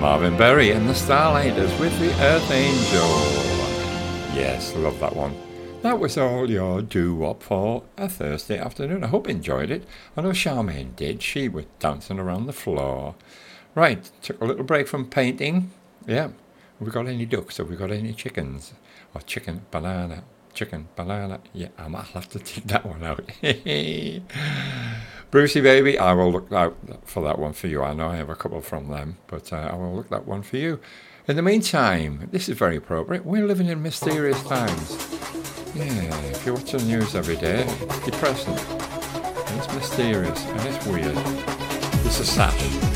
Marvin Berry and the Starlighters with the Earth Angel. Yes, love that one. That was all your doo-wop for a Thursday afternoon. I hope you enjoyed it. I know Charmaine did. She was dancing around the floor. Right, took a little break from painting. Yeah. Have we got any ducks? Have we got any chickens? Or chicken, banana. Yeah, I might have to take that one out. Brucey Baby, I will look out for that one for you. I know I have a couple from them, but I will look that one for you. In the meantime, this is very appropriate. We're living in mysterious times. Yeah, if you watch the news every day, it's depressing. And it's mysterious and it's weird. This is Sash.